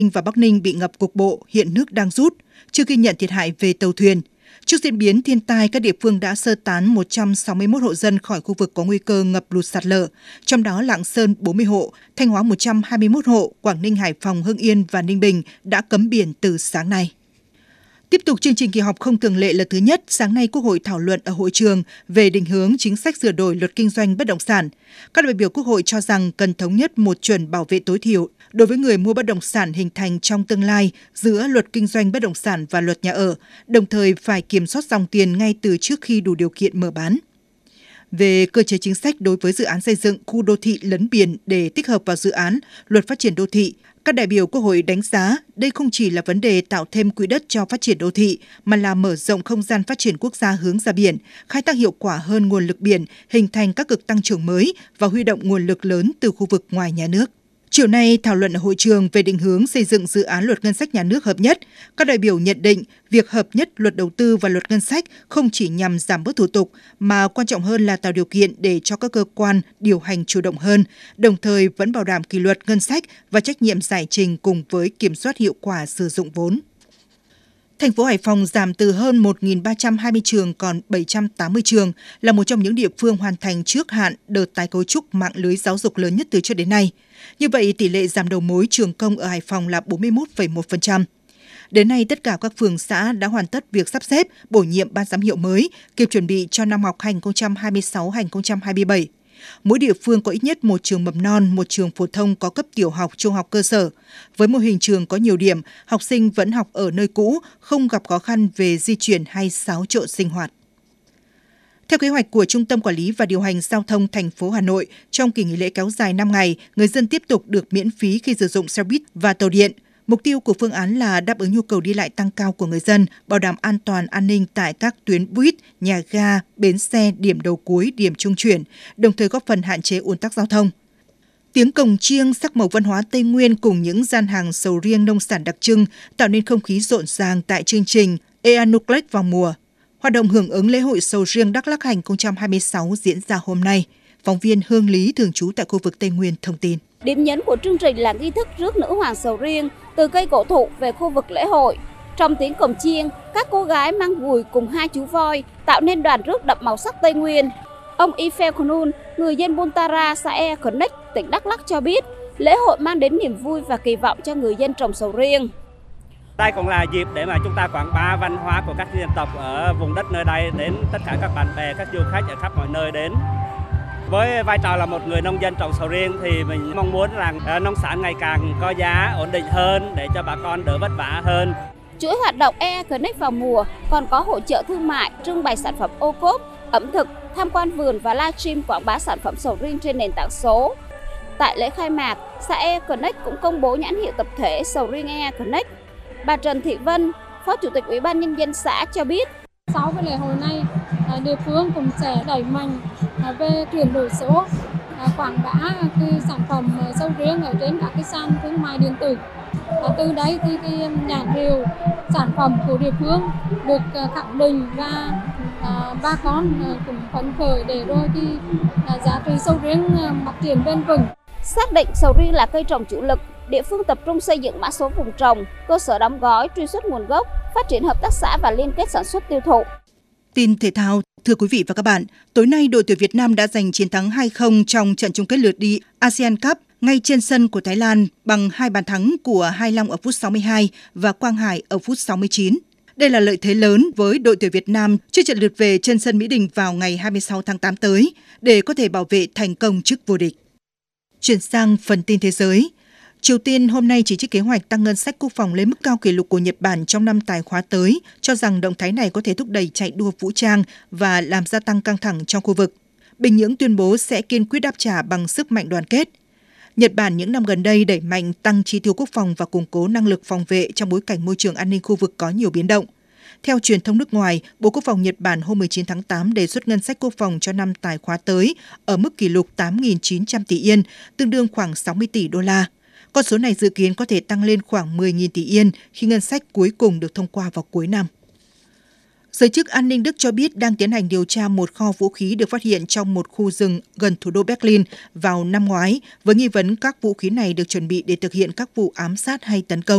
và Bắc Ninh bị ngập cục bộ, hiện nước đang rút, chưa ghi nhận thiệt hại về tàu thuyền. Trước diễn biến thiên tai, các địa phương đã sơ tán 161 hộ dân khỏi khu vực có nguy cơ ngập lụt sạt lở, trong đó Lạng Sơn 40 hộ, Thanh Hóa 121 hộ, Quảng Ninh, Hải Phòng, Hưng Yên và Ninh Bình đã cấm biển từ sáng nay. Tiếp tục chương trình kỳ họp không thường lệ lần thứ nhất, sáng nay Quốc hội thảo luận ở hội trường về định hướng chính sách sửa đổi luật kinh doanh bất động sản. Các đại biểu Quốc hội cho rằng cần thống nhất một chuẩn bảo vệ tối thiểu đối với người mua bất động sản hình thành trong tương lai giữa luật kinh doanh bất động sản và luật nhà ở, đồng thời phải kiểm soát dòng tiền ngay từ trước khi đủ điều kiện mở bán. Về cơ chế chính sách đối với dự án xây dựng khu đô thị lấn biển để tích hợp vào dự án luật phát triển đô thị, các đại biểu Quốc hội đánh giá đây không chỉ là vấn đề tạo thêm quỹ đất cho phát triển đô thị, mà là mở rộng không gian phát triển quốc gia hướng ra biển, khai thác hiệu quả hơn nguồn lực biển, hình thành các cực tăng trưởng mới và huy động nguồn lực lớn từ khu vực ngoài nhà nước. Chiều nay, thảo luận ở hội trường về định hướng xây dựng dự án luật ngân sách nhà nước hợp nhất, các đại biểu nhận định việc hợp nhất luật đầu tư và luật ngân sách không chỉ nhằm giảm bớt thủ tục, mà quan trọng hơn là tạo điều kiện để cho các cơ quan điều hành chủ động hơn, đồng thời vẫn bảo đảm kỷ luật ngân sách và trách nhiệm giải trình cùng với kiểm soát hiệu quả sử dụng vốn. Thành phố Hải Phòng giảm từ hơn 1.320 trường còn 780 trường, là một trong những địa phương hoàn thành trước hạn đợt tái cấu trúc mạng lưới giáo dục lớn nhất từ trước đến nay. Như vậy, tỷ lệ giảm đầu mối trường công ở Hải Phòng là 41,1%. Đến nay, tất cả các phường xã đã hoàn tất việc sắp xếp, bổ nhiệm ban giám hiệu mới, kịp chuẩn bị cho năm học 2026-2027. Mỗi địa phương có ít nhất một trường mầm non, một trường phổ thông có cấp tiểu học, trung học cơ sở. Với mô hình trường có nhiều điểm, học sinh vẫn học ở nơi cũ, không gặp khó khăn về di chuyển hay xáo trộn sinh hoạt. Theo kế hoạch của Trung tâm Quản lý và Điều hành Giao thông thành phố Hà Nội, trong kỳ nghỉ lễ kéo dài 5 ngày, người dân tiếp tục được miễn phí khi sử dụng xe buýt và tàu điện. Mục tiêu của phương án là đáp ứng nhu cầu đi lại tăng cao của người dân, bảo đảm an toàn an ninh tại các tuyến buýt, nhà ga, bến xe, điểm đầu cuối, điểm trung chuyển, đồng thời góp phần hạn chế ùn tắc giao thông. Tiếng cồng chiêng, sắc màu văn hóa Tây Nguyên cùng những gian hàng sầu riêng nông sản đặc trưng tạo nên không khí rộn ràng tại chương trình Ea Nuclec vào mùa. Hoạt động hưởng ứng lễ hội sầu riêng Đắk Lắk 2026 diễn ra hôm nay. Phóng viên Hương Lý thường trú tại khu vực Tây Nguyên thông tin. Điểm nhấn của chương trình là nghi thức rước nữ hoàng sầu riêng từ cây cổ thụ về khu vực lễ hội. Trong tiếng cồng chiêng, các cô gái mang gùi cùng hai chú voi tạo nên đoàn rước đậm màu sắc Tây Nguyên. Ông Ifel Khunun, người dân Buntara, xã E Connect, tỉnh Đắk Lắk cho biết, lễ hội mang đến niềm vui và kỳ vọng cho người dân trồng sầu riêng. Đây cũng là dịp để mà chúng ta quảng bá văn hóa của các dân tộc ở vùng đất nơi đây đến tất cả các bạn bè, các du khách ở khắp mọi nơi đến. Với vai trò là một người nông dân trồng sầu riêng thì mình mong muốn rằng nông sản ngày càng có giá ổn định hơn để cho bà con đỡ vất vả hơn. Chuỗi hoạt động E Connect vào mùa còn có hội chợ thương mại, trưng bày sản phẩm ô cốp, ẩm thực, tham quan vườn và livestream quảng bá sản phẩm sầu riêng trên nền tảng số. Tại lễ khai mạc, xã E Connect cũng công bố nhãn hiệu tập thể sầu riêng E Connect. Bà Trần Thị Vân, Phó Chủ tịch Ủy ban Nhân dân xã cho biết, sau cái lễ hội này, địa phương cũng sẽ đẩy mạnh về chuyển đổi số, quảng bá cái sản phẩm sầu riêng ở trên các cái sàn thương mại điện tử. Từ đấy thì cái nhãn hiệu sản phẩm của địa phương được khẳng định và bà con cũng phấn khởi để rồi thì giá trị sầu riêng phát triển bền vững. Xác định sầu riêng là cây trồng chủ lực, địa phương tập trung xây dựng mã số vùng trồng, cơ sở đóng gói, truy xuất nguồn gốc, phát triển hợp tác xã và liên kết sản xuất tiêu thụ. Tin thể thao, thưa quý vị và các bạn, tối nay đội tuyển Việt Nam đã giành chiến thắng 2-0 trong trận chung kết lượt đi ASEAN Cup ngay trên sân của Thái Lan bằng 2 bàn thắng của Hai Long ở phút 62 và Quang Hải ở phút 69. Đây là lợi thế lớn với đội tuyển Việt Nam trước trận lượt về trên sân Mỹ Đình vào ngày 26 tháng 8 tới để có thể bảo vệ thành công chức vô địch. Chuyển sang phần tin thế giới. Triều Tiên hôm nay chỉ trích kế hoạch tăng ngân sách quốc phòng lên mức cao kỷ lục của Nhật Bản trong năm tài khóa tới, cho rằng động thái này có thể thúc đẩy chạy đua vũ trang và làm gia tăng căng thẳng trong khu vực. Bình Nhưỡng tuyên bố sẽ kiên quyết đáp trả bằng sức mạnh đoàn kết. Nhật Bản những năm gần đây đẩy mạnh tăng chi tiêu quốc phòng và củng cố năng lực phòng vệ trong bối cảnh môi trường an ninh khu vực có nhiều biến động. Theo truyền thông nước ngoài, Bộ Quốc phòng Nhật Bản hôm 19 tháng 8 đề xuất ngân sách quốc phòng cho năm tài khóa tới ở mức kỷ lục 8.900 tỷ yên, tương đương khoảng 60 tỷ đô la. Con số này dự kiến có thể tăng lên khoảng 10.000 tỷ yên khi ngân sách cuối cùng được thông qua vào cuối năm. Giới chức an ninh Đức cho biết đang tiến hành điều tra một kho vũ khí được phát hiện trong một khu rừng gần thủ đô Berlin vào năm ngoái, với nghi vấn các vũ khí này được chuẩn bị để thực hiện các vụ ám sát hay tấn công.